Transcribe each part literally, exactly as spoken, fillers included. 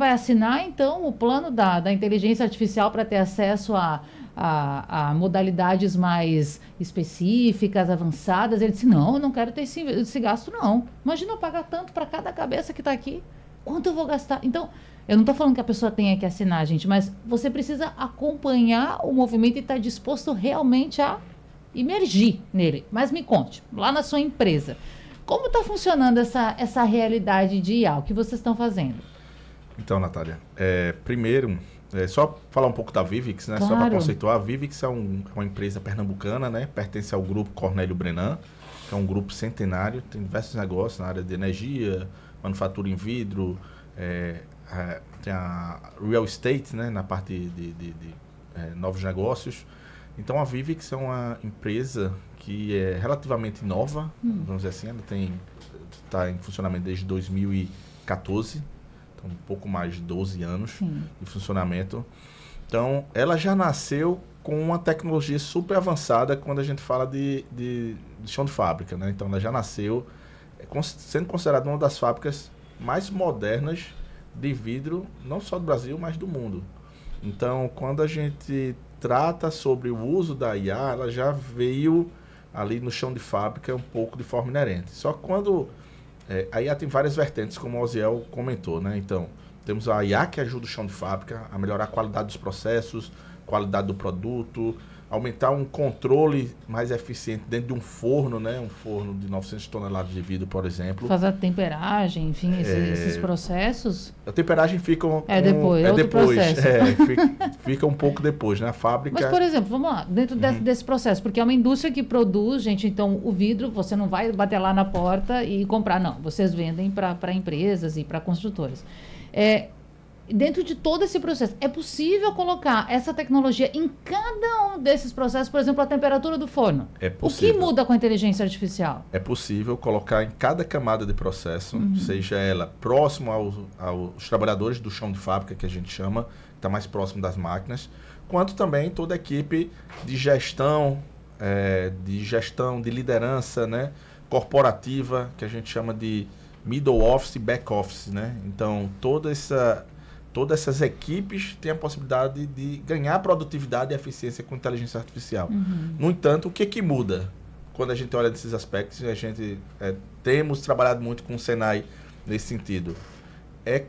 vai assinar, então, o plano da, da inteligência artificial para ter acesso a, a, a modalidades mais específicas, avançadas. Ele disse, não, eu não quero ter esse, esse gasto, não. Imagina eu pagar tanto para cada cabeça que está aqui. Quanto eu vou gastar? Então, eu não estou falando que a pessoa tenha que assinar, gente, mas você precisa acompanhar o movimento e estar tá disposto realmente a imergir nele. Mas me conte, lá na sua empresa, como está funcionando essa, essa realidade de I A? O que vocês estão fazendo? Então, Natália, é, primeiro, é, só falar um pouco da Vivix, né? Claro. Só para conceituar, a Vivix é um, uma empresa pernambucana, né? Pertence ao grupo Cornélio Brenan, que é um grupo centenário, tem diversos negócios na área de energia, manufatura em vidro, é, é, tem a real estate, né? Na parte de, de, de, de é, novos negócios. Então, a Vivix é uma empresa que é relativamente nova, hum. vamos dizer assim, ela tem está em funcionamento desde dois mil e quatorze, então um pouco mais de doze anos Sim. de funcionamento. Então, ela já nasceu com uma tecnologia super avançada quando a gente fala de, de, de chão de fábrica, né? Então, ela já nasceu é, sendo considerada uma das fábricas mais modernas de vidro, não só do Brasil, mas do mundo. Então, quando a gente trata sobre o uso da I A, ela já veio ali no chão de fábrica um pouco de forma inerente. Só que quando... É, a I A tem várias vertentes, como o Oziel comentou, né? Então, temos a I A que ajuda o chão de fábrica a melhorar a qualidade dos processos, qualidade do produto, aumentar um controle mais eficiente dentro de um forno, né? Um forno de novecentas toneladas de vidro, por exemplo. Fazer a temperagem, enfim, esses, é, esses processos. A temperagem fica... Um, é depois, é, é outro depois, processo. É, fica, fica um pouco depois, né? A fábrica... Mas, por exemplo, vamos lá, dentro uhum. desse, desse processo, porque é uma indústria que produz, gente, então o vidro, você não vai bater lá na porta e comprar, não. Vocês vendem para empresas e para construtores. É... Dentro de todo esse processo, é possível colocar essa tecnologia em cada um desses processos, por exemplo, a temperatura do forno? É possível. O que muda com a inteligência artificial? É possível colocar em cada camada de processo, uhum. seja ela próximo aos, aos trabalhadores do chão de fábrica, que a gente chama, que está mais próximo das máquinas, quanto também toda a equipe de gestão, é, de gestão, de liderança, né, corporativa, que a gente chama de middle office e back office, né? Então, toda essa... Todas essas equipes têm a possibilidade de ganhar produtividade e eficiência com inteligência artificial. Uhum. No entanto, o que, que muda quando a gente olha nesses aspectos? A gente é, temos trabalhado muito com o Senai nesse sentido. É,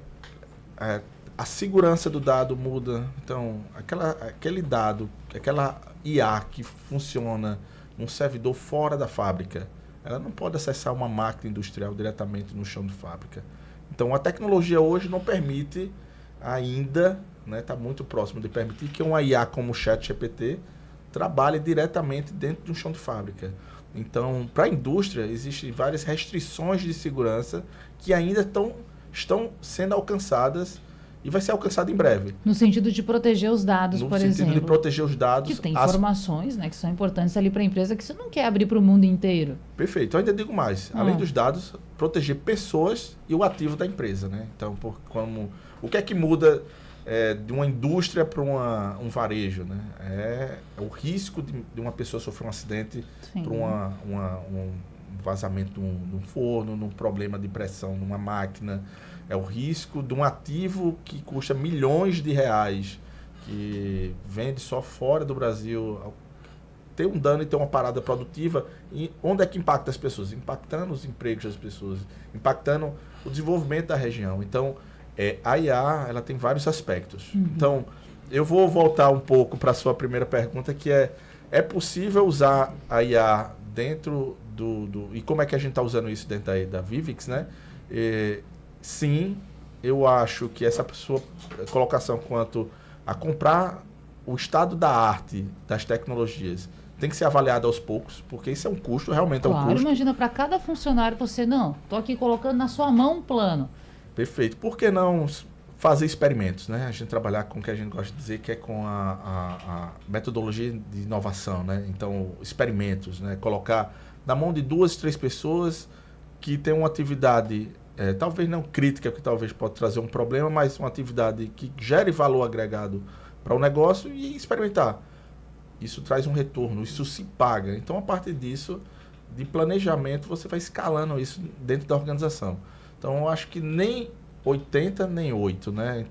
é, a segurança do dado muda. Então, aquela, aquele dado, aquela I A que funciona num servidor fora da fábrica, ela não pode acessar uma máquina industrial diretamente no chão de fábrica. Então, a tecnologia hoje não permite... ainda, está né, muito próximo de permitir que uma I A como o ChatGPT trabalhe diretamente dentro de um chão de fábrica. Então, para a indústria, existem várias restrições de segurança que ainda tão, estão sendo alcançadas e vai ser alcançado em breve. No sentido de proteger os dados, no por exemplo. No sentido de proteger os dados. Que tem as... informações, né, que são importantes ali para a empresa que você não quer abrir para o mundo inteiro. Perfeito. Eu ainda digo mais. Ah. Além dos dados, proteger pessoas e o ativo da empresa, né? Então, por, como, o que é que muda é, de uma indústria para um varejo, né? É, é o risco de, de uma pessoa sofrer um acidente por uma, uma, um vazamento de um, de um forno, num problema de pressão numa máquina. É o risco de um ativo que custa milhões de reais, que vende só fora do Brasil, ter um dano e ter uma parada produtiva. E onde é que impacta as pessoas? Impactando os empregos das pessoas, impactando o desenvolvimento da região. Então, é, a I A ela tem vários aspectos. Uhum. Então, eu vou voltar um pouco para a sua primeira pergunta, que é, é possível usar a I A dentro do... do e como é que a gente está usando isso dentro da, da Vivix, né? É, sim, eu acho que essa sua colocação quanto a comprar o estado da arte das tecnologias tem que ser avaliado aos poucos, porque isso é um custo, realmente claro, é um custo. Imagina, para cada funcionário você, não, estou aqui colocando na sua mão um plano. Perfeito. Por que não fazer experimentos, né? A gente trabalhar com o que a gente gosta de dizer, que é com a, a, a metodologia de inovação, né? Então, experimentos, né? Colocar na mão de duas, três pessoas que têm uma atividade, é, talvez não crítica, que talvez pode trazer um problema, mas uma atividade que gere valor agregado para o negócio e experimentar. Isso traz um retorno, isso se paga. Então, a partir disso, de planejamento, você vai escalando isso dentro da organização. Então, eu acho que nem oitenta, nem oito, né?